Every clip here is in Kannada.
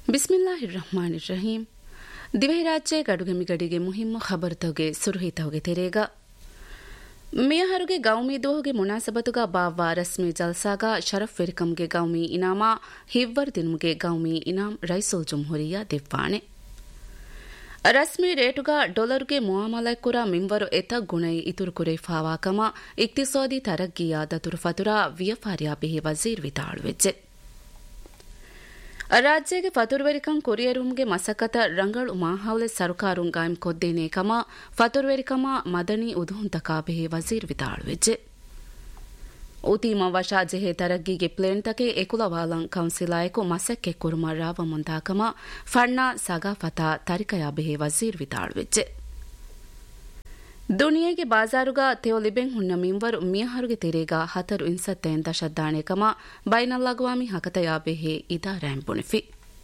ಬಿಸ್ಮಿಲ್ಲಾಹಿರ್ ರಹಮಾನಿರ್ ರಹೀಂ. ದಿವೈ ರಾಜ್ಯ ಗಡುಗೆಮಿಗಡಿಗೆ ಮುಹಿಮ್ಮ ಖಬರ್ತವಗೆ ಸುರುಹಿತವಗೆ ತೆರೆಗ ಮಿಯಹರುಗೆ ಗೌಮಿ ದೋಹಗೆ ಮುನಾಸಬತುಗ ಬಾವ್ವಾ ರಸ್ಮಿ ಜಲ್ಸಾಗ ಶರಫ್ ವೆರಿಕಮ್ಗೆ ಗೌಮಿ ಇನಾಮ ಹಿವ್ವರ್ ದಿನುಮ್ಗೆ ಗೌಮಿ ಇನಾಮ್ ರೈಸುಲ್ ಜುಮ್ಹುರಿಯಾ ದಿವ್ವಾಣೆ ರಸ್ಮಿ ರೇಟುಗ ಡೊಲರ್ಗೆ ಮುಆಮಲೈಕುರ ಮಿಂವರು ಎತ ಗುಣೈ ಇತುರು ಕುರೈ ಫಾವಾಕಮ ಇಕ್ತಿಸಾದಿ ತರಗ್ಗಿಯ ದತುರು ಫತುರ ವಿಯಫಾರಿಯಾ ಬಿಹಿ ವಜೀರ್ ವಿತಾಳುವೆಜ್ಜೆ ರಾಜ್ಯಗೆ ಫತುರ್ವೆರಿಕಂ ಕೊರಿಯರುಮ್ಗೆ ಮಸಕತ ರಂಗಳು ಮಾಹೌಲೆ ಸರುಕಾರುಂ ಗಾಯಂ ಕೊದ್ದೇನೆ ಕಮ ಫತುರ್ವೆರಿಕಮ ಮದನಿ ಉದುಹುಂತಕಾ ಬೆಹೆ ವಜೀರ್ ವಿತಾಳುವೆಜ್ಜೆ ಉತೀಮ ವಶಾ ಜೆಹೆ ತರಗ್ಗಿಗೆ ಪ್ಲೇನ್ ತಕೆ ಎಕುಲವಾಲಂ ಕೌನ್ಸಿಲಾಯಕು ಮಸಕ್ಕೆ ಕುರುಮ ರಾವ ಮುಂದಾಕಮ ಫಣ್ಣ ಸಗಾಫತಾ ತರಿಕಯಾ ಬೆಹೆ ವಜೀರ್ ವಿತಾಳುವೆಜ್ಜೆ ದುನಿಯೆಗೆ ಬಾಜಾರುಗ ತೆಯೋ ಲಿಬೆನ್ ಹುಣ್ಣ ಮಿಂವರು ಮಿಯಹರುಗೆ ತೆರೆಗ ಹತರು ಇನ್ಸತ್ತೆನ್ ದಶದ್ದಾಣೆಕಮ ಬೈನಲ್ಲಗುವಾಮಿ ಹಕತಯಾ ಬೆಹೆ ಇದಾ ರ್ಯಾಂಪುಣಿಫಿ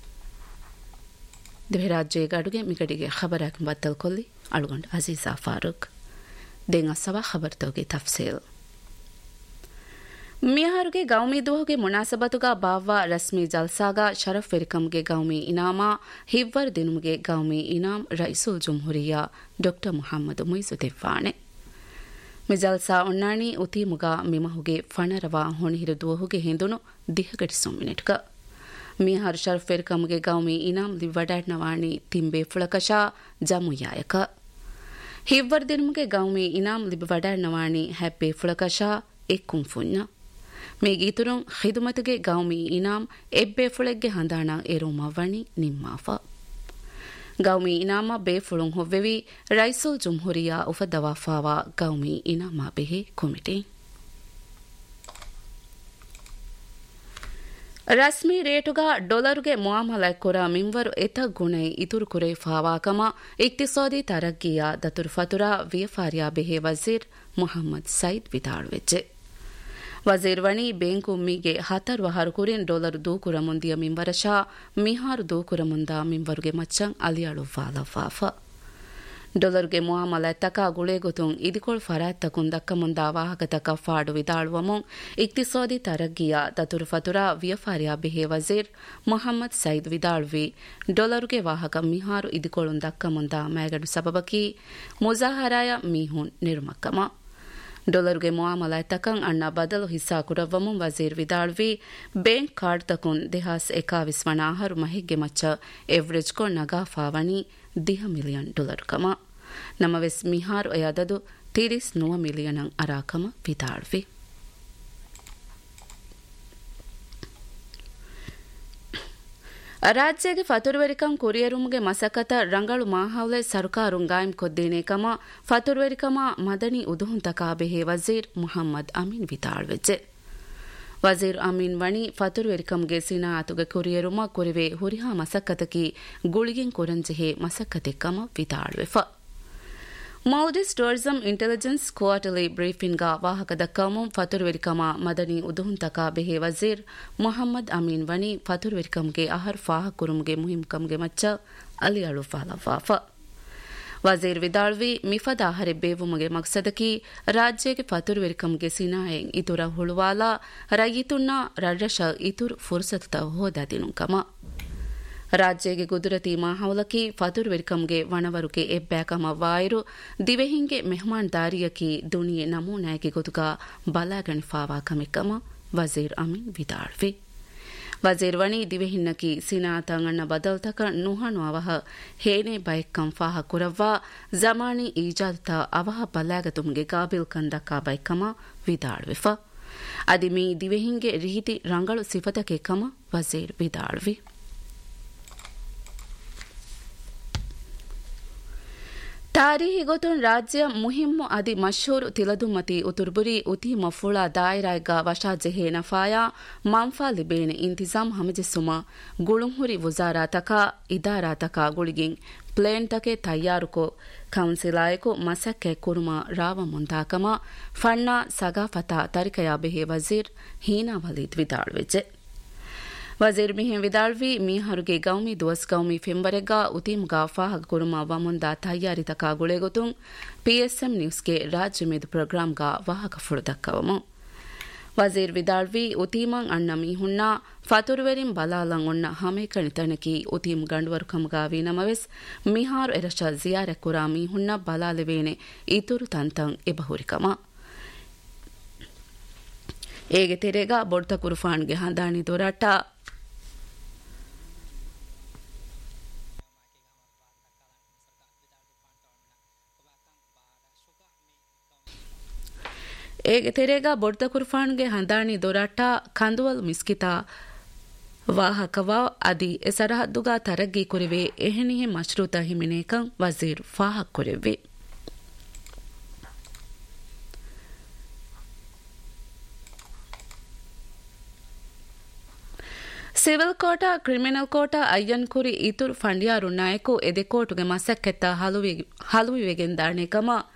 ದಿವೆ ರಾಜ್ಯ ಗಡುಗೆ ಮಿಗಡಿಗೆ ಖಬರಾಕ್ ಬತ್ತಲ್ ಕೊಲ್ಲಿ ಅಳುಗೊಂಡು ಅಜೀಜಾ ಫಾರೂಕ್ ದೆಂಗ ಸವಾ ಖಬರ್ ತೋಗೆ ತಫ್ಸೀಲ್ ಮಿಯಹರುಗೆ ಗೌಮಿ ದೋಹಗೆ ಮುನಾಸಬತುಗ ಬಾವ್ವಾ ರಸ್ಮಿ ಜಲ್ಸಾಗ ಶರಫ್ ವೆರಿಕಮ್ಗೆ ಗೌಮಿ ಇನಾಮ ಹಿವ್ವರ್ ದಿನುಮ್ಗೆ ಗೌಮಿ ಇನಾಮ್ ರೈಸುಲ್ ಜುಮ್ಹುರಿಯಾ ಡಾಕ್ಟರ್ ಮುಹಮ್ಮದ್ ಮುಯಿಸು ದಿವ್ವಾಣೆ ಮಿಜಲ್ಸಾ ಉಣ್ಣಾಣಿ ಉತೀಮುಗ ಮಿಮಹುಗೆ ಫಣರವ ಹೊಣಿಹಿರು ದೋಹುಗೆ ಹಿಂದುನು ದಿಹಗಡಿಸು ಮಿನಿಟ್ಗ ಮಿಯಹರ್ ಶರಫ್ ವೆರಿಕಮ್ಗೆ ಗೌಮಿ ಇನಾಮ್ ಲಿವಡಾಡ್ನವಾಣಿ ತಿಂಬೆ ಫುಳಕಶಾ ಜಮುಯಾಯಕ ಹಿವ್ವರ್ ದಿನುಮ್ಗೆ ಗೌಮಿ ಇನಾಮ್ ಲಿವಡಾಡ್ನವಾಣಿ ಹ್ಯಾಪೆ ಫುಳಕಶಾ ಎಕ್ಕುಂ ಫುಣ್ಣ ಮೇಗೀತುರುಂ ಖಿದುಮತುಗೆ ಗೌಮಿ ಇನಾಮ್ ಎಬ್ಬೆ ಫುಳೆಗ್ಗೆ ಹಂದಾಣ ಏರುಮವ್ವಣಿ ನಿಮ್ಮಾಫ ಗೌಮಿ ಇನಾಮ ಬೇಫುಳುಂ ಹೊವ್ವೆವಿ ರೈಸುಲ್ ಜುಮ್ಹುರಿಯಾ ಉಫದವಾಫಾವಾ ಗೌಮಿ ಇನಾಮ ಬೆಹೆ ಕುಮಿಟಿ ರಸ್ಮಿ ರೇಟುಗ ಡೊಲರುಗೆ ಮುಆಮಲೈಕುರ ಮಿಂವರು ಎತ ಗುಣೈ ಇತುರು ಕುರೈ ಫಾವಾಕಮ ಇಕ್ತಿಸಾದಿ ತರಗ್ಗಿಯ ದತುರು ಫತುರ ವಿಯಫಾರಿಯಾ ಬೆಹೆ ವಜೀರ್ ಮುಹಮ್ಮದ್ ಸೈದ್ ವಿತಾಳುವೆಜ್ಜೆ ವಜೀರ್ ವಣಿ ಬೇಂಕುಮ್ಮಿಗೆ ಹತರ್ವ ಹರುಕುರಿನ್ ಡೊಲರ್ ದೂಕುರ ಮುಂದಿಯ ಮಿಂವರಶಾ ಮಿಹಾರು ದೂಕುರ ಮುಂದ ಮಿಂವರುಗೆ ಮಚ್ಚಂ ಅಲಿಯಾಳು ವಾಲಫಾಫ ಡೊಲರ್ಗೆ ಮುಆಮಲೈತಕ ಗುಳೆಗುತುಂ ಇದಿಕೊಳ್ ಫರಾತ್ತಕುಂ ದಕ್ಕ ಮುಂದ ವಾಹಕತಕ ಫಾಡು ವಿದಾಳುವಮುಂ ಇಕ್ತಿಸಾದಿ ತರಗ್ಗಿಯ ದತುರು ಫತುರ ವಿಯಫಾರಿಯಾ ಬೆಹೆ ವಜೀರ್ ಮುಹಮ್ಮದ್ ಸೈದ್ ವಿದಾಳುವಿ ಡೊಲರುಗೆ ವಾಹಕ ಮಿಹಾರು ಇದಿಕೊಳುಂ ದಕ್ಕ ಮುಂದ ಮ್ಯಾಗಡು ಸಬಬಕಿ ಮುಜಾಹರಾಯ ಮೀಹುನ್ ನಿರ್ಮಕ್ಕಮ ಡೊಲರ್ಗೆ ಮುಆಮಲೈತಕಂ ಅಣ್ಣ ಬದಲು ಹಿಸ್ಸಾ ಕುರವ್ವಮುಂ ವಜೀರ್ ವಿದಾಳುವಿ ಬ್ಯಾಂಕ್ ಕಾರ್ಡ್ ತಕುನ್ ದಿಹಾಸ್ ಎಕಾವಿಸ್ವಣಾಹರು ಮಹಿಗ್ಗೆ ಮಚ್ಚ ಎವ್ರೇಜ್ ಕೊ ನಗಾಫಾವಣಿ $10 ಮಿಲಿಯನ್ ಕಮ ನಮವೆಸ್ ಮಿಹಾರು ಅಯದದು $39 ಮಿಲಿಯನ್ ಅರಾಕಮ ವಿದಾಳುವಿ ರಾಜ್ಯಗೆ ಫತುರ್ವೆರಿಕಂ ಕೊರಿಯರುಮ್ಗೆ ಮಸಕತ ರಂಗಳು ಮಾಹೌಲೆ ಸರುಕಾರುಂ ಗಾಯಂ ಕೊದ್ದೇನೆ ಕಮ ಫತುರ್ವೆರಿಕಮ ಮದನಿ ಉದುಹುಂತಕಾ ಬೆಹೆ ವಜೀರ್ ಮುಹಮ್ಮದ್ ಅಮೀನ್ ವಿತಾಳುವೆಜ್ಜೆ ವಜೀರ್ ಅಮೀನ್ ವಣಿ ಫತುರ್ವೆರಿಕಂಗೆ ಸಿನಾಅತುಗೆ ಕೊರಿಯರುಮ ಕೊರಿವೆ ಹುರಿಹಾ ಮಸಕತಕಿ ಗುಳಿಗೆಂ ಕೊರಂಜೆಹೆ ಮಸಕತೆ ಕಮ ವಿತಾಳುವೆಫ ಮೌಡಿಸ್ ಟೂರಿಸಂ ಇಂಟೆಲಿಜೆನ್ಸ್ ಕ್ವಾರ್ಟರ್ಲಿ ಬ್ರೀಫಿಂಗ್ ವಾಹಕದ ಕಮಂ ಫತುರ್ವೆರಿಕಮ ಮದನಿ ಉದುಹುಂತಕಾ ಬೆಹೆ ವಜೀರ್ ಮುಹಮ್ಮದ್ ಅಮೀನ್ ವಣಿ ಫತುರ್ವೆರಿಕಂಗೆ ಅಹರ್ ಫಾಹ ಕುರುಮ್ಗೆ ಮುಹಿಮ್ಕಂಗೆ ಮಚ್ಚ ಅಲಿಯಾಳು ಫಾಲಫಾಫ ವಜೀರ್ ವಿದಾಳುವಿ ಮಿಫದ ಹರೆ ಬೇವುಮಗೆ ಮಕ್ಸದಕಿ ರಾಜ್ಯಗೆ ಫತುರ್ವೆರಿಕಂಗೆ ಸಿನಾಯೆಂ ಇತುರ ಹುಳುವಾಲ ರಯಿತುನ್ನ ರಡ್ರಶ ಇತುರ್ ಫುರ್ಸತ ಹೋದ ದಿನುಂಕಮ ರಾಜ್ಯಗೆ ಗುದುರತಿ ಮಾಹೌಲಕಿ ಫತುರ್ವೆರಿಕಂಗೆ ವಣವರುಗೆ ಎಬ್ಬ್ಯಾಕಮ ವಾಯರು ದಿವೆಹಿಂಗೆ ಮೆಹಮಾನ್ ದಾರಿಯಕಿ ದುನಿಯೆ ನಮೂನಾಯಗೆ ಗೊತುಗ ಬಲಾಗಣಿ ಫಾವಾ ಕಮಿಕಮ ವಜೀರ್ ಅಮೀನ್ ವಿದಾಳುವಿ ವಜೀರ್ ವಣಿ ದಿವೆಹಿನ್ನಕಿ ಸಿನಾತಂ ಅಣ್ಣ ಬದಲ್ತಕ ನುಹಣು ಅವಹ ಹೇನೆ ಬೈಕ್ಕಂ ಫಾಹ ಕುರವ್ವಾ ಜಮಾನಿ ಈಜಾದತ ಅವಹ ಬಲಾಗತುಮ್ಗೆ ಕಾಬಿಲ್ ಕಂದಕ್ಕ ಬೈಕ್ಕಮ ವಿದಾಳುವಿಫ ಅದಿಮಿ ದಿವೆಹಿಂಗೆ ರೀತಿ ರಂಗಳು ಸಿಫತಕೆ ಕಮ ವಜೀರ್ ವಿದಾಳುವಿ ತಾರೀಹಿ ಗೊತುನ್ ರಾಜ್ಯ ಮುಹಿಮ್ಮು ಅದಿ ಮಶ್ಹೂರು ತಿಲದುಮ್ಮತಿ ಉತುರ್ಬುರಿ ಉತಿ ಮಫುಳಾ ದಾಯಿರಾಯ್ಗ ವಶಾ ಜೆಹೆ ನಫಾಯಾ ಮಂಫಾ ಲಿಬೇನೆ ಇಂತಿಜಾಮ್ ಹಮಜಿಸುಮ ಗುಳುಂಹುರಿ ವುಜಾರಾತಕ ಇದಾರಾತಕ ಗುಳಿಗಿಂ ಪ್ಲೇನ್ ತಕೆ ತಯ್ಯಾರುಕೊ ಕೌನ್ಸಿಲಾಯಕು ಮಸಕ್ಕೆ ಕುರುಮ ರಾವ ಮುಂದಾಕಮ ಫಣ್ಣ ಸಗಾಫತಾ ತರಿಕಯಾ ಬೆಹೆ ವಜೀರ್ ಹೀನಾ ವಲೀದ್ ವಿದಾಳುವೆಜ್ಜೆ ವಜೀರ್ ಮಿಹೆಂ ವಿದಾಳುವಿ ಮಿಹರುಗೆ ಗೌಮಿ ದುವಸ್ ಗೌಮಿ ಫೆಂಬರೆಗ್ಗ ಉತೀಮ್ಗ ಫಾಹಗ ಕುರುಮ ವಮುಂದ ತಯ್ಯಾರಿತಕ ಗುಳೆಗೊತುಂ ಪಿಎಸ್ಎಂ ನ್ಯೂಸ್ಗೆ ರಾಜ್ಯ ಮೇದು ಪ್ರೋಗ್ರಾಂಗ ವಾಹಕ ಫುಳುದಕ್ಕವಮು ವಜೀರ್ ವಿದಾಳ್ವಿ ಉತೀಮಂ ಅಣ್ಣಮಿ ಹುಣ್ಣ ಫತುರುವೆರಿಂ ಬಲಾಲಂ ಉಣ್ಣ ಹಮೇಕಣಿ ತಣಕಿ ಉತೀಂ ಗಂಡುವರು ಕಮಗಾವಿ ನಮವೆಸ್ ಮಿಹಾರು ಎರಶ ಜಿಯಾರೆ ಕುರಾಮಿ ಹುಣ್ಣ ಬಲಾಲೆವೇನೆ ಇತುರು ತಂತಂ ಎಬಹುರಿಕಮ ಏಗೆ ತೆರೆಗ ಬೊಡ್ತ ಕುರುಫಾಣ್ಗೆ ಹಂದಾಣಿ ದೊರಾಟ ಏಗೆ ತೆರೆಗ ಬೊಡ್ತ ಕುರುಫಾಣ್ಗೆ ಹಂದಾಣಿ ದೊರಾಟ ಕಂದುವಲ್ ಮಿಸ್ಕಿತಾ ವಾಹಕವಾ ಅದಿ ಸರಹದ್ದುಗಾ ತರಗ್ಗಿ ಕುರಿವೆ ಎಹೆನಿಹೆ ಮಶ್ರೂತ ಹಿಮಿನೇಕಂ ವಜೀರ್ ಫಾಹಕ್ ಕುರಿವೆ ಸಿವಿಲ್ ಕೋಟ ಕ್ರಿಮಿನಲ್ ಕೋಟ ಅಯ್ಯನ್ ಕುರಿ ಇತುರು ಫಂಡಿಯಾರು ನಾಯಕು ಎದೆ ಕೋಟುಗೆ ಮಸಕ್ಕೆತ್ತ ಹಲುವಿವೆಗೆಂದಾಣೆ ಕಮ